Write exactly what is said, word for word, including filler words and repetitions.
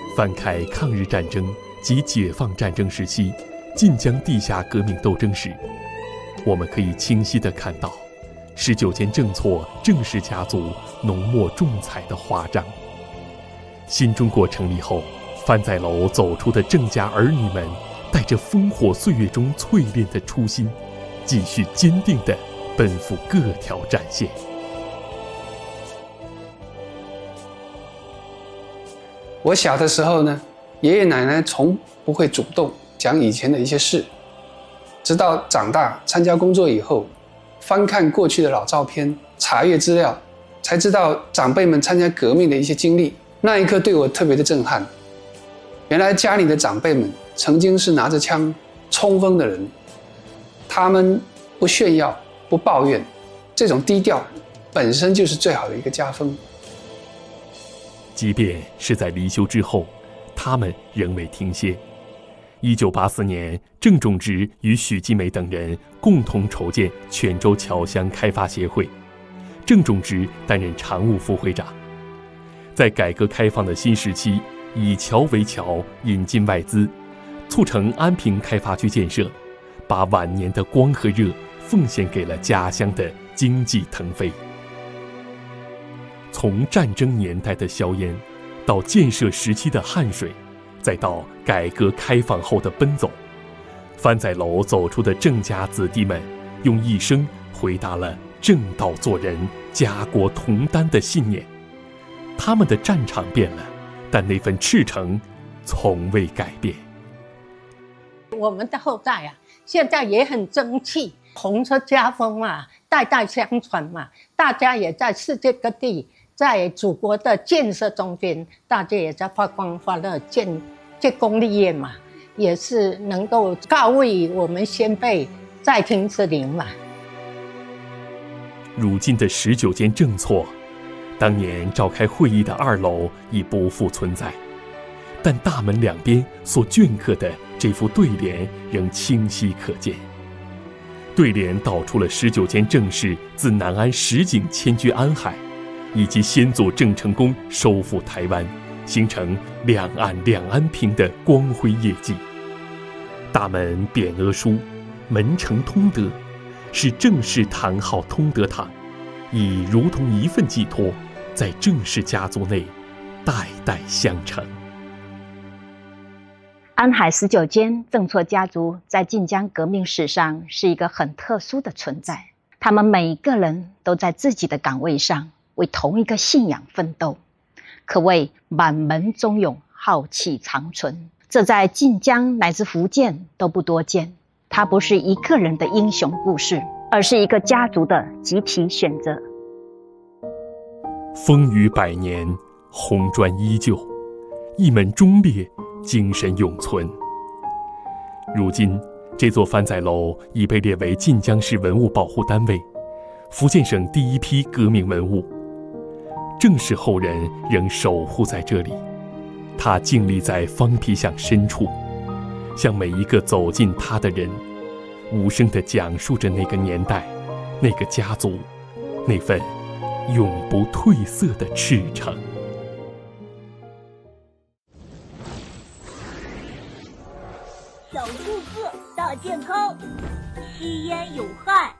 翻开抗日战争及解放战争时期晋江地下革命斗争史，我们可以清晰地看到十九间正错郑氏家族浓墨重彩的华章。新中国成立后，番仔楼走出的郑家儿女们，带着烽火岁月中淬炼的初心，继续坚定地奔赴各条战线。 我小的时候呢，爷爷奶奶从不会主动讲以前的一些事，直到长大参加工作以后，翻看过去的老照片，查阅资料，才知道长辈们参加革命的一些经历。那一刻对我特别的震撼。原来家里的长辈们曾经是拿着枪冲锋的人，他们不炫耀，不抱怨，这种低调本身就是最好的一个家风。 即便是在离休之后，他们仍未停歇。一九八四年，郑仲植与许基美等人共同筹建泉州侨乡开发协会，郑仲植担任常务副会长。在改革开放的新时期，以侨为侨，引进外资，促成安平开发区建设，把晚年的光和热奉献给了家乡的经济腾飞。从战争年代的硝烟，到建设时期的汗水，再到改革开放后的奔走，番仔楼走出的郑家子弟们，用一生回答了正道做人、家国同担的信念。他们的战场变了，但那份赤诚从未改变。 我们的后代啊，现在也很争气，红色家风嘛，代代相传嘛，大家也在世界各地，在祖国的建设中间，大家也在发光发热，建建功立业嘛，也是能够告慰我们先辈在天之灵嘛。 如今的十九间正错，当年召开会议的二楼已不复存在，但大门两边所镌刻的这副对联仍清晰可见。对联道出了十九间正氏自南安实景迁居安海，以及先祖郑成功收复台湾，形成两岸两安平的光辉业绩。大门匾额书“门承通德”，是郑氏堂号通德堂，已如同一份寄托，在郑氏家族内代代相承。 安海十九间郑错家族在晋江革命史上是一个很特殊的存在，他们每一个人都在自己的岗位上为同一个信仰奋斗，可谓满门忠勇，浩气长存。这在晋江乃至福建都不多见。它不是一个人的英雄故事，而是一个家族的集体选择。 风雨百年，红砖依旧，一门忠烈，精神永存。如今，这座番仔楼已被列为晋江市文物保护单位，福建省第一批革命文物。郑氏后人仍守护在这里，他静立在方皮巷深处，向每一个走进他的人，无声地讲述着那个年代、那个家族、那份永不褪色的赤诚。 小兔子大健康，吸烟有害。